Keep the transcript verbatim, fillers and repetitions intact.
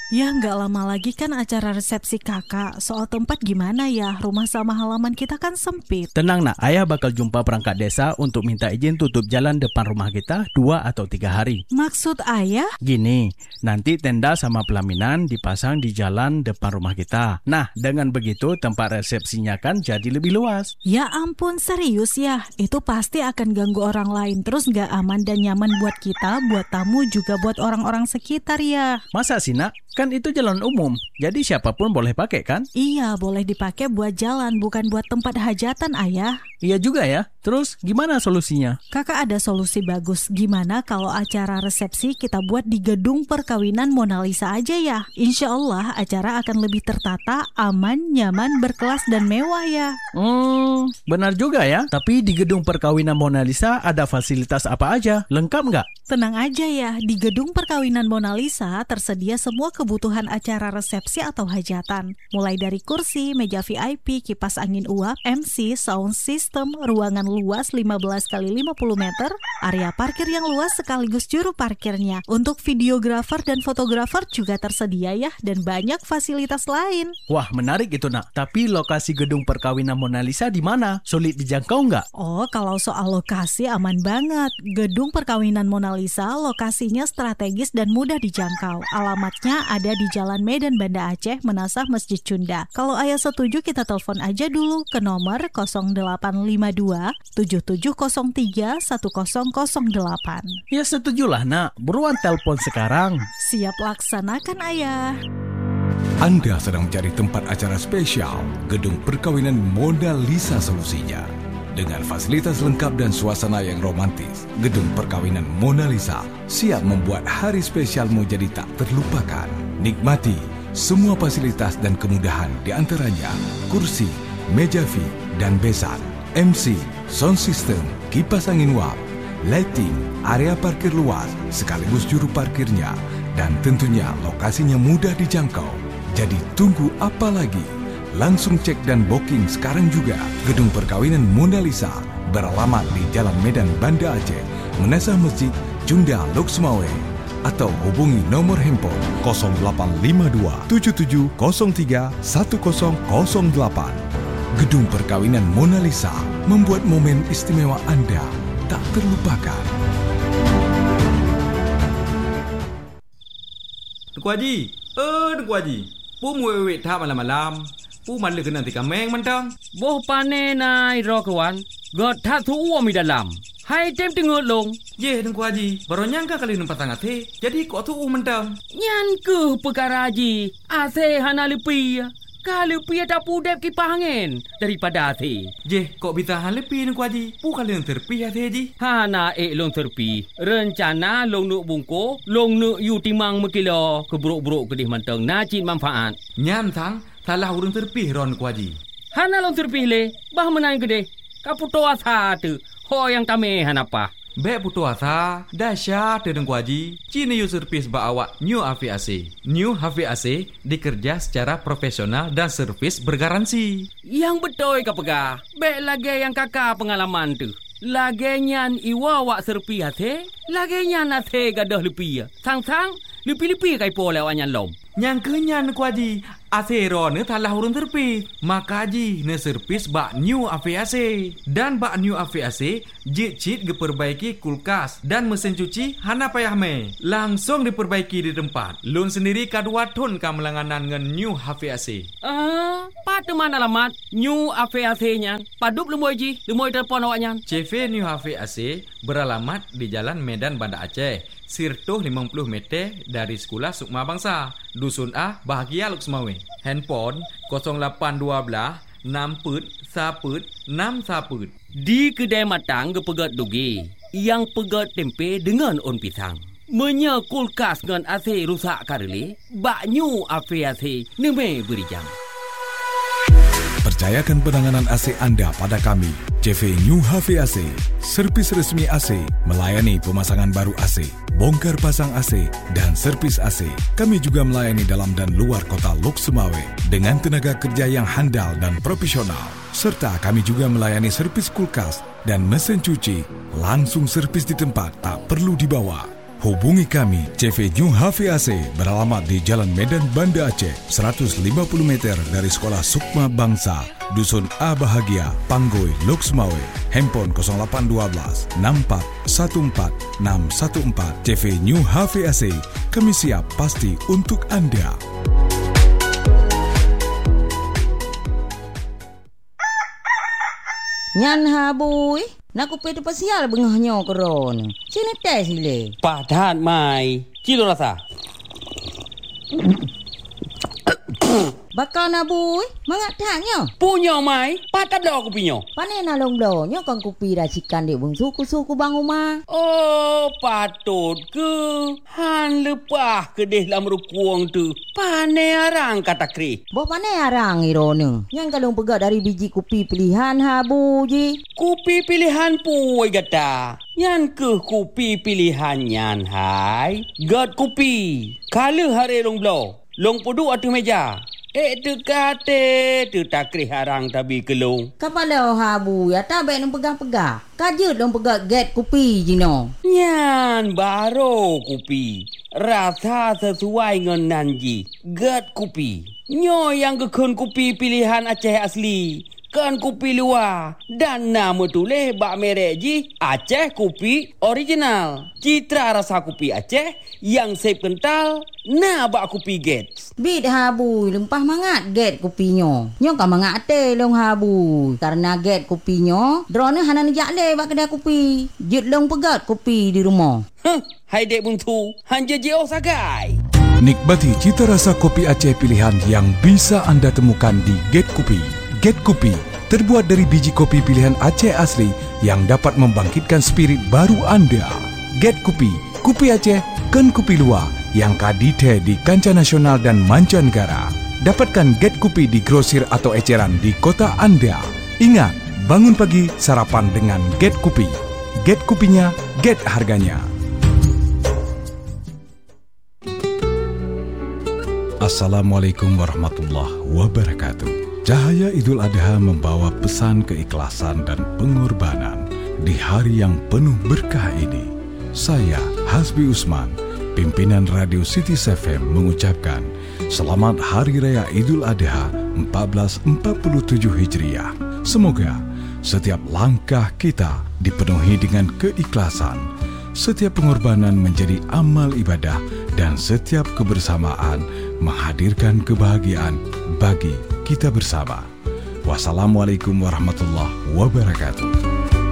Ya nggak lama lagi kan acara resepsi kakak. Soal tempat gimana ya? Rumah sama halaman kita kan sempit. Tenang nak, ayah bakal jumpa perangkat desa untuk minta izin tutup jalan depan rumah kita dua atau tiga hari. Maksud ayah? Gini, nanti tenda sama pelaminan dipasang di jalan depan rumah kita. Nah, dengan begitu tempat resepsinya kan jadi lebih luas. Ya ampun, serius ya? Itu pasti akan ganggu orang lain. Terus nggak aman dan nyaman buat kita, buat tamu, juga buat orang-orang sekitar ya. Masa sih nak? Kan itu jalan umum, jadi siapapun boleh pakai kan? Iya, boleh dipakai buat jalan, bukan buat tempat hajatan, ayah. Iya juga ya. Terus gimana solusinya? Kakak ada solusi bagus. Gimana kalau acara resepsi kita buat di gedung perkawinan Mona Lisa aja ya? Insya Allah acara akan lebih tertata, aman, nyaman, berkelas, dan mewah ya. Hmm, benar juga ya. Tapi di gedung perkawinan Mona Lisa ada fasilitas apa aja? Lengkap nggak? Tenang aja ya, di gedung perkawinan Mona Lisa tersedia semua kebutuhan acara resepsi atau hajatan. Mulai dari kursi, meja V I P, kipas angin uap, M C, sound system, ruangan luas lima belas kali lima puluh meter, area parkir yang luas sekaligus juru parkirnya. Untuk videografer dan fotografer juga tersedia ya, dan banyak fasilitas lain. Wah, menarik itu nak. Tapi lokasi gedung perkawinan Mona Lisa di mana? Sulit dijangkau nggak? Oh, kalau soal lokasi aman banget. Gedung perkawinan Mona Lisa lokasinya strategis dan mudah dijangkau. Alamatnya ada di Jalan Medan Banda Aceh, Menasah Masjid Cunda. Kalau ayah setuju, kita telepon aja dulu ke nomor nol delapan lima dua tujuh tujuh nol tiga satu nol nol delapan. Ya setujulah nak, buruan telepon sekarang. Siap laksanakan ayah. Anda sedang mencari tempat acara spesial, gedung perkawinan Mona Lisa solusinya. Dengan fasilitas lengkap dan suasana yang romantis, gedung perkawinan Mona Lisa siap membuat hari spesialmu jadi tak terlupakan. Nikmati semua fasilitas dan kemudahan, di antaranya kursi, meja V, dan besan, M C, sound system, kipas angin uap, lighting, area parkir luas, sekaligus juru parkirnya, dan tentunya lokasinya mudah dijangkau. Jadi tunggu apa lagi? Langsung cek dan booking sekarang juga. Gedung perkawinan Mona Lisa beralamat di Jalan Medan Banda Aceh, Menasah Masjid Cunda, Lok Sumawe. Atau hubungi nomor handphone nol delapan lima dua tujuh tujuh nol tiga satu nol nol delapan. Gedung perkawinan Mona Lisa membuat momen istimewa Anda tak terlupakan. Tuku Haji, eh Tuku Haji, pu muwe tha malam-malam. Pu man le kena tika meng mantang. Boh pane nai ro kawan. God tha thu uo mi dalam. Hai tem tengok long. Ye Tuku Haji, baru nyangka kali numpat tangat he. Jadi kok thu mantang. Nyan ke perkara Haji. Ase hana lepi. Kalau pi ada pudep kipas angin daripada ase. Je, kok bisa hal lepi Tuku Haji? Pu kali yang terpi ase Haji. Hana ek long terpi. Rencana long nuk bungko, long nuk yu timang mekilo keburuk-buruk kedih mantang najin manfaat. Nyam tang, salah urang terpi ron Tuku Haji. Hana long terpi le, bah menang kedih. Kaputo asa tu. Ho yang tame hanapa. Bek putu asa, dahsyat Tuku Haji. Cina yu servis ba awak New H V A C. New H V A C dikerja secara profesional dan servis bergaransi. Yang betul ka pegah. Bek lagi yang kakak pengalaman tu. Lagi nyan iwa wak serpi hati. Lagi nyan hati gadah lepi. Sang-sang, lepi-lepi kai po lewat nyan lom. Yang kenyan Tuku Haji, asero ne talah urun terpi. Maka Haji ne servis bak New H V A C. Dan bak New H V A C, jit-jit diperbaiki kulkas dan mesin cuci hana payah me. Langsung diperbaiki di tempat. Lun sendiri kadua ton ka melanganan ngan New H V A C. Ah, pat mana alamat New H V A C nyan? Padup lemoy Ji, lemoy telepon awak nyan. C V New H V A C beralamat di Jalan Medan Banda Aceh. Sirtuh lima puluh meter dari Sekolah Sukma Bangsa, Dusun A, Bahagia Lok Sumawe. Handphone nol lapan satu dua enam put saput enam saput. Di kedai matang ke pegat dugi, yang pegat tempe dengan on pisang. Menya kulkas dengan A C rusak kareli, bak New H V A C neme beri jam. Percayakan penanganan A C Anda pada kami, C V New H V A C, servis resmi A C, melayani pemasangan baru A C, bongkar pasang A C, dan servis A C. Kami juga melayani dalam dan luar kota Lok Sumawe dengan tenaga kerja yang handal dan profesional. Serta kami juga melayani servis kulkas dan mesin cuci, langsung servis di tempat, tak perlu dibawa. Hubungi kami C V New H V A C beralamat di Jalan Medan Banda Aceh, seratus lima puluh meter dari Sekolah Sukma Bangsa, Dusun A Bahagia, Panggoi, Lok Sumawe. Handphone kosong lapan dua belas enam empat satu empat enam satu empat. C V New H V A C, kami siap pasti untuk Anda. Nyan habui, nak kupi tu pasial bengahnya koron. Sini teh sile. Padat mai. Kilo rasa. Bakal nabui, mangat taknya. Punya mai. Padat dah aku punya. Pane nalong donya kan kupi racikan di bung suku-suku bang rumah. Oh, patut ke. Han lepah ke deh lam rukuang tu. Pane arang kata kri. Bo pane arang irone. Yang kalong pegat dari biji kupi pilihan habu ji. Kupi pilihan puai gata. Yan ke kupi pilihan yan hai. Gat kupi. Kala hari long blow. Long pudu atu meja. Eh tu kate tu takri harang tabi kelong. Kapala habu ya tabek nang pegang-pegang. Kajut long pegat get kupi jino. Nyan baro kupi. Rasa sesuai dengan nanji. Get kupi. Nyo yang kekun kupi pilihan Aceh asli. Kan kupi luar. Dan nama tulis bak merek ji Aceh kupi original. Citra rasa kupi Aceh yang sep kental. Nah bak kupi get. Bit habu lempah mangat get kupinyo. Nyo kan mangat te long habu. Karena get kupinyo, drone hanan jakle bak kedai kupi. Jut long pegat kupi di rumah. Huh, hai dek buntu. Hanja jeo sagai. Nikmati cita rasa kopi Aceh pilihan yang bisa anda temukan di Get Kopi. Get Kopi terbuat dari biji kopi pilihan Aceh asli yang dapat membangkitkan spirit baru anda. Get Kopi, kopi Aceh, ken kopi luar yang kadite di kancah nasional dan mancanegara. Dapatkan Get Kopi di grosir atau eceran di kota anda. Ingat, bangun pagi sarapan dengan Get Kopi. Get kopinya, get harganya. Assalamualaikum warahmatullahi wabarakatuh. Cahaya Idul Adha membawa pesan keikhlasan dan pengorbanan di hari yang penuh berkah ini. Saya, Hasbi Usman, pimpinan Radio City F M mengucapkan Selamat Hari Raya Idul Adha seribu empat ratus empat puluh tujuh Hijriah. Semoga setiap langkah kita dipenuhi dengan keikhlasan, setiap pengorbanan menjadi amal ibadah, dan setiap kebersamaan menghadirkan kebahagiaan bagi kita bersama. Wassalamualaikum warahmatullahi wabarakatuh.